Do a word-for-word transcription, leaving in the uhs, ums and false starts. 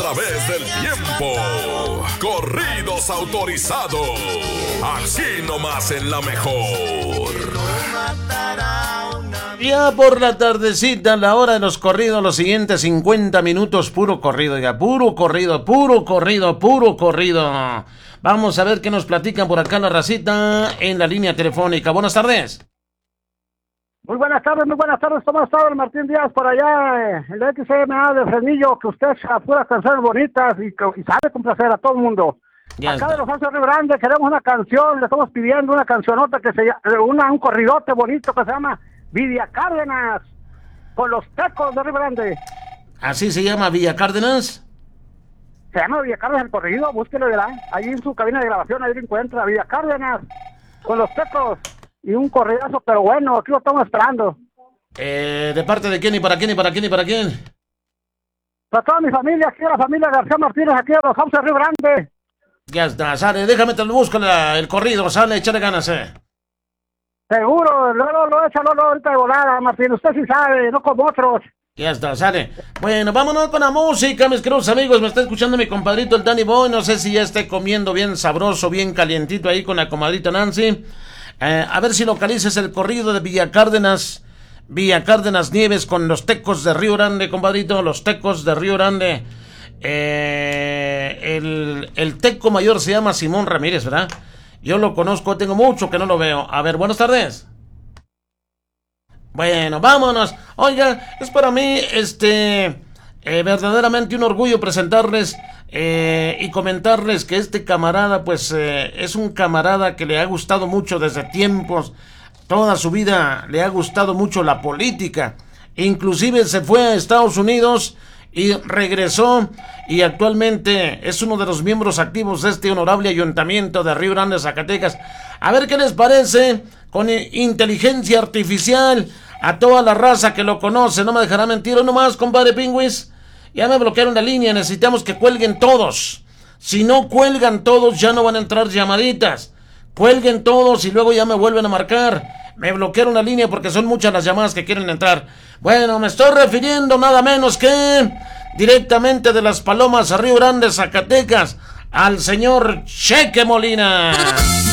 través del tiempo. Corridos autorizados. Aquí nomás en la mejor. Ya por la tardecita, la hora de los corridos, los siguientes cincuenta minutos, puro corrido, ya, puro corrido, puro corrido, puro corrido. Vamos a ver qué nos platican por acá la racita en la línea telefónica. Buenas tardes. Muy buenas tardes, muy buenas tardes. ¿Cómo está don Martín Díaz por allá? Eh, el X M A de Frenillo, que usted echa puras canciones bonitas y, y sabe complacer a todo el mundo. Ya acá está. De Los Altos Río Grande queremos una canción, le estamos pidiendo una cancionota que se llama, una, un corridote bonito que se llama Villa Cárdenas, con los Tecos de Río Grande. ¿Así se llama Villa Cárdenas? Se llama Villa Cárdenas el corrido, búsquelo, verá. Ahí en su cabina de grabación, ahí lo encuentra, Villa Cárdenas, con los Tecos. Y un corridazo, pero bueno, aquí lo estamos esperando. Eh, ¿de parte de quién y para quién y para quién y para quién? Para toda mi familia, aquí la familia García Martínez, aquí de Los Altos Río Grande. Ya está, sale, déjame te lo busco la, el corrido, sale, échale ganas, eh. Seguro, luego lo echa, luego ahorita de volada, Martín, usted sí sabe, no como otros. Ya está, sale. Bueno, vámonos con la música, mis queridos amigos. Me está escuchando mi compadrito el Danny Boy. No sé si ya esté comiendo bien sabroso, bien calientito ahí con la comadrita Nancy. Eh, a ver si localizas el corrido de Villa Cárdenas. Villa Cárdenas Nieves con los Tecos de Río Grande, compadrito. Los Tecos de Río Grande. Eh, el, el teco mayor se llama Simón Ramírez, ¿verdad? Yo lo conozco, tengo mucho que no lo veo. A ver, buenas tardes. Bueno, vámonos. Oiga, es para mí, este, eh, verdaderamente un orgullo presentarles eh, y comentarles que este camarada, pues, eh, es un camarada que le ha gustado mucho desde tiempos. Toda su vida le ha gustado mucho la política. Inclusive se fue a Estados Unidos y regresó y actualmente es uno de los miembros activos de este honorable ayuntamiento de Río Grande, Zacatecas. A ver qué les parece con inteligencia artificial a toda la raza que lo conoce. No me dejará mentir, ¿o no más, compadre Pingüis? Ya me bloquearon la línea, necesitamos que cuelguen todos. Si no cuelgan todos, ya no van a entrar llamaditas. Cuelguen todos y luego ya me vuelven a marcar. Me bloquearon la línea porque son muchas las llamadas que quieren entrar. Bueno, me estoy refiriendo nada menos que directamente de Las Palomas a Río Grande, Zacatecas, al señor Cheque Molina.